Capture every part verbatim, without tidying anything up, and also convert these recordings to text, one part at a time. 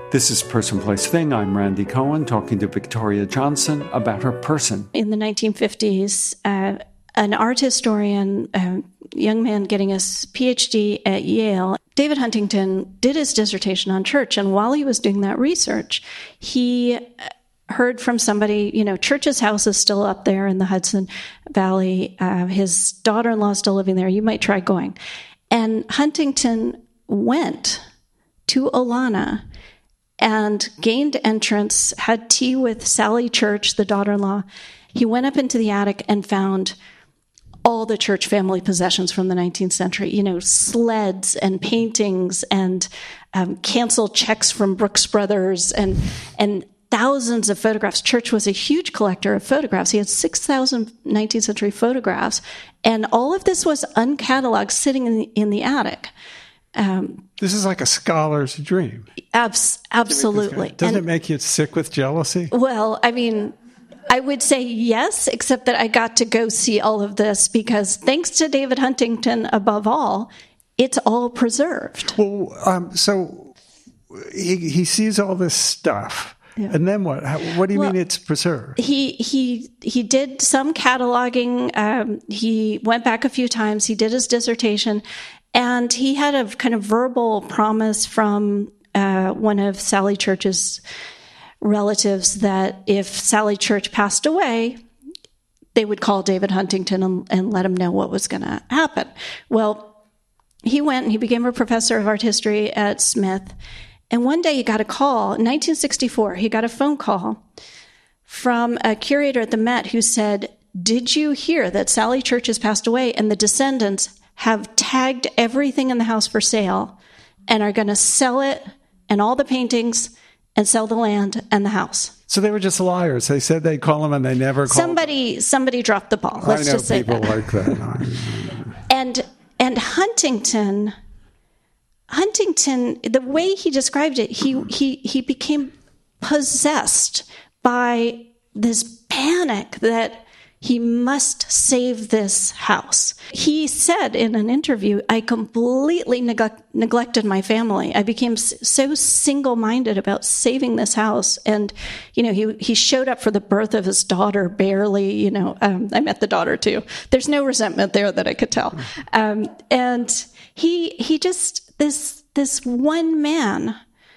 This is Person, Place, Thing. I'm Randy Cohen, talking to Victoria Johnson about her person. In the nineteen fifties, uh, an art historian, a young man getting his P H D at Yale, David Huntington, did his dissertation on Church. And while he was doing that research, he heard from somebody, you know, Church's house is still up there in the Hudson Valley. Uh, his daughter-in-law is still living there. You might try going. And Huntington went to Olana and gained entrance, had tea with Sally Church, the daughter-in-law. He went up into the attic and found all the Church family possessions from the nineteenth century, you know, sleds and paintings and um, canceled checks from Brooks Brothers and and thousands of photographs. Church was a huge collector of photographs. He had six thousand nineteenth century photographs, and all of this was uncatalogued sitting in the, in the attic. Um, this is like a scholar's dream. Abs- absolutely. Doesn't and, it make you sick with jealousy? Well, I mean, I would say yes, except that I got to go see all of this because thanks to David Huntington, above all, it's all preserved. Well, um, so he, he sees all this stuff. Yeah. And then what? How, what do you well, mean it's preserved? He he he did some cataloging. Um, he went back a few times. He did his dissertation. And he had a kind of verbal promise from uh, one of Sally Church's relatives that if Sally Church passed away, they would call David Huntington and, and let him know what was going to happen. Well, he went and he became a professor of art history at Smith. And one day he got a call, in nineteen sixty-four, he got a phone call from a curator at the Met who said, "Did you hear that Sally Church has passed away and the descendants have tagged everything in the house for sale and are going to sell it and all the paintings and sell the land and the house?" So they were just liars. They said they'd call them and they never called Somebody them. Somebody dropped the ball. Let's I know just say people that. like that. and and Huntington, Huntington, the way he described it, he he he became possessed by this panic that he must save this house. He said in an interview, "I completely neglect, neglected my family. I became so single-minded about saving this house." And, you know, he he showed up for the birth of his daughter barely, you know. Um, I met the daughter, too. There's no resentment there that I could tell. Um, and he he just, this this one man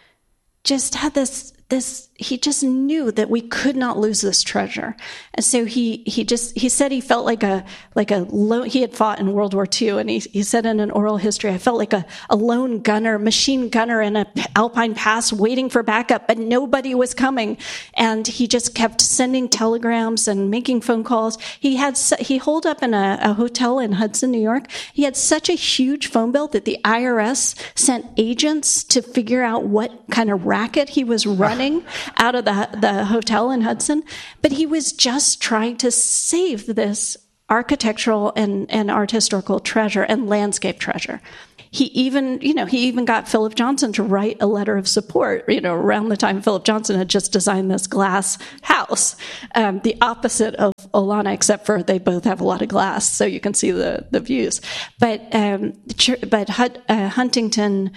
just had this This, he just knew that we could not lose this treasure. And so he, he just, he said he felt like a, like a lone, he had fought in World War Two, and he, he said in an oral history, "I felt like a, a lone gunner, machine gunner in an Alpine pass waiting for backup, but nobody was coming." And he just kept sending telegrams and making phone calls. He had, he holed up in a, a hotel in Hudson, New York. He had such a huge phone bill that the I R S sent agents to figure out what kind of racket he was running out of the the hotel in Hudson, but he was just trying to save this architectural and, and art historical treasure and landscape treasure. He even, you know, he even got Philip Johnson to write a letter of support, you know, around the time Philip Johnson had just designed this glass house, um, the opposite of Olana, except for they both have a lot of glass, so you can see the, the views. But, um, but uh, Huntington,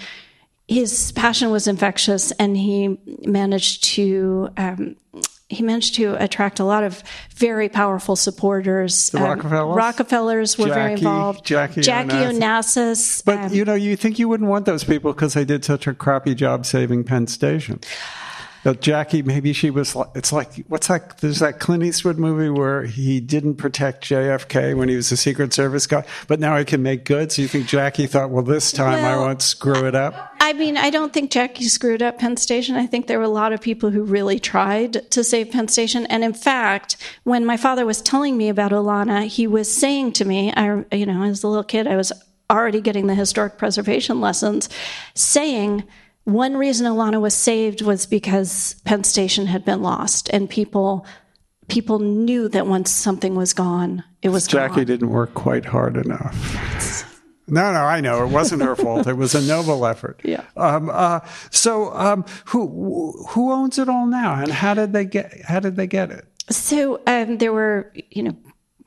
his passion was infectious, and he managed to um, he managed to attract a lot of very powerful supporters. The um, Rockefellers? Rockefellers were Jackie, very involved. Jackie, Jackie Onassis. Onassis. But, um, you know, you think you wouldn't want those people because they did such a crappy job saving Penn Station. But Jackie, maybe she was, it's like, what's that? There's that Clint Eastwood movie where he didn't protect J F K when he was a Secret Service guy, but now he can make good. So you think Jackie thought, well, this time well, I won't screw it up? I mean, I don't think Jackie screwed up Penn Station. I think there were a lot of people who really tried to save Penn Station. And in fact, when my father was telling me about Olana, he was saying to me, I, you know, as a little kid, I was already getting the historic preservation lessons, saying, one reason Olana was saved was because Penn Station had been lost, and people people knew that once something was gone, it was Jackie gone. didn't work quite hard enough. No, no, I know. It wasn't her fault. It was a noble effort. Yeah. Um, uh, so um, who who owns it all now, and how did they get how did they get it? So um, there were, you know,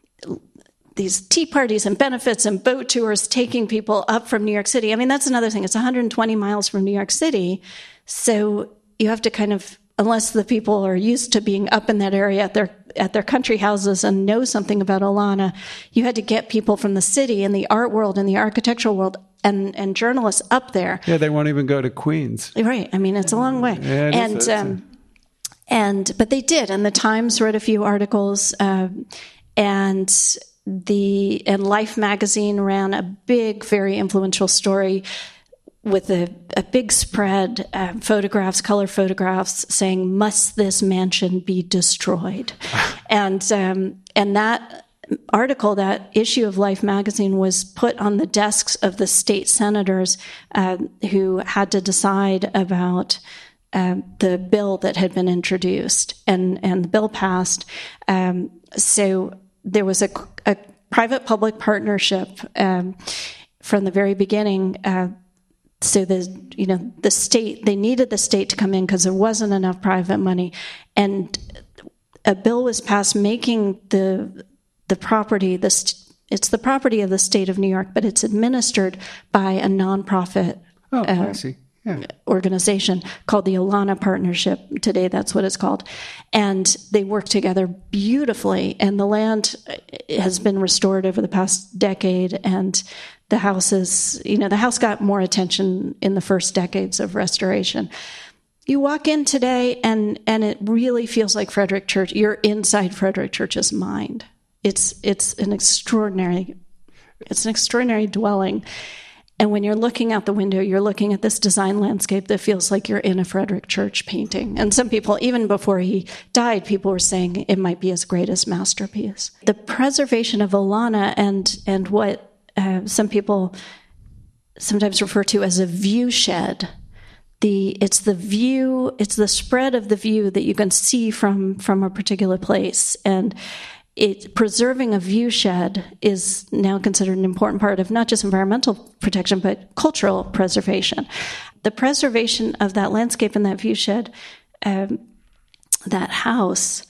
these tea parties and benefits and boat tours taking people up from New York City. I mean, that's another thing. It's one hundred twenty miles from New York City. So you have to kind of, unless the people are used to being up in that area at their at their country houses and know something about Olana, you had to get people from the city and the art world and the architectural world and, and journalists up there. Yeah, they won't even go to Queens. Right. I mean, it's a long way. Yeah, it and is. um, and but they did, and the Times wrote a few articles, uh, and the and Life magazine ran a big, very influential story with a, a big spread, uh, photographs, color photographs, saying, "Must this mansion be destroyed?" and um, and that article, that issue of Life magazine, was put on the desks of the state senators uh, who had to decide about uh, the bill that had been introduced, and and the bill passed. Um, so there was a, a private-public partnership um, from the very beginning. Uh, So the you know the state, they needed the state to come in because there wasn't enough private money, and a bill was passed making the the property the it's the property of the state of New York, but it's administered by a nonprofit Oh, uh, I see. Yeah. organization called the Olana Partnership. Today, that's what it's called, and they work together beautifully. And the land has been restored over the past decade, and the house is, you know, the house got more attention in the first decades of restoration. You walk in today, and and it really feels like Frederic Church. You're inside Frederic Church's mind. It's it's an extraordinary, it's an extraordinary dwelling. And when you're looking out the window, you're looking at this design landscape that feels like you're in a Frederic Church painting. And some people, even before he died, people were saying it might be his greatest masterpiece. The preservation of Olana and and what uh, some people sometimes refer to as a view shed. The it's the view, it's the spread of the view that you can see from from a particular place. And It, preserving a view shed is now considered an important part of not just environmental protection, but cultural preservation. The preservation of that landscape and that view shed, um, that house,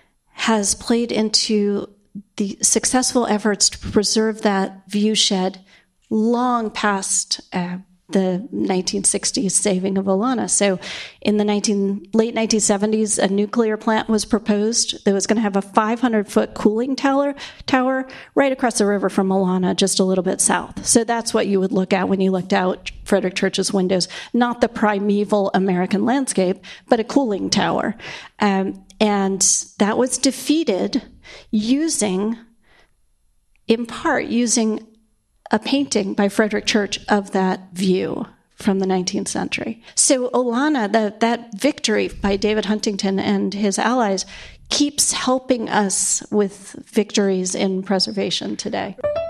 has played into the successful efforts to preserve that view shed long past uh, the nineteen sixties saving of Olana. So in the nineteen, late nineteen seventies, a nuclear plant was proposed that was going to have a five hundred foot cooling tower, tower right across the river from Olana, just a little bit south. So that's what you would look at when you looked out Frederic Church's windows, not the primeval American landscape, but a cooling tower. Um, and that was defeated using, in part, using a painting by Frederic Church of that view from the nineteenth century. So Olana, that, that victory by David Huntington and his allies, keeps helping us with victories in preservation today.